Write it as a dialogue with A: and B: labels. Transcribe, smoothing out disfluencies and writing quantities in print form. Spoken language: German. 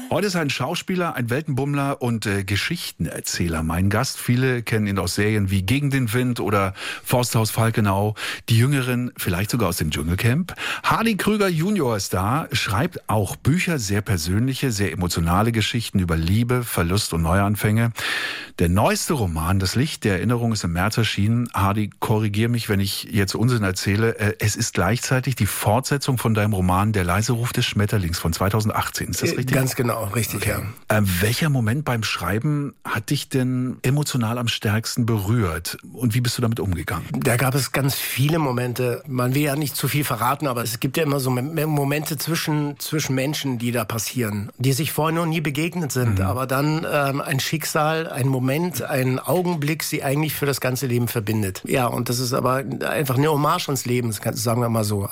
A: Heute ist ein Schauspieler, ein Weltenbummler und Geschichtenerzähler mein Gast. Viele kennen ihn aus Serien wie Gegen den Wind oder Forsthaus Falkenau. Die Jüngeren vielleicht sogar aus dem Dschungelcamp. Hardy Krüger Junior ist da, schreibt auch Bücher, sehr persönliche, sehr emotionale Geschichten über Liebe, Verlust und Neuanfänge. Der neueste Roman, Das Licht der Erinnerung, ist im März erschienen. Hardy, korrigier mich, wenn ich jetzt Unsinn erzähle. Es ist gleichzeitig die Fortsetzung von deinem Roman Der leise Ruf des Schmetterlings von 2018. Ist das richtig?
B: Ganz genau, richtig, okay.
A: Ja. Welcher Moment beim Schreiben hat dich denn emotional am stärksten berührt? Und wie bist du damit umgegangen?
B: Da gab es ganz viele Momente. Man will ja nicht zu viel verraten, aber es gibt ja immer so Momente zwischen Menschen, die da passieren, die sich vorher noch nie begegnet sind. Aber dann ein Schicksal, ein Moment, ein Augenblick, sie eigentlich für das ganze Leben verbindet. Ja, und das ist aber einfach eine Hommage ans Leben, sagen wir mal so.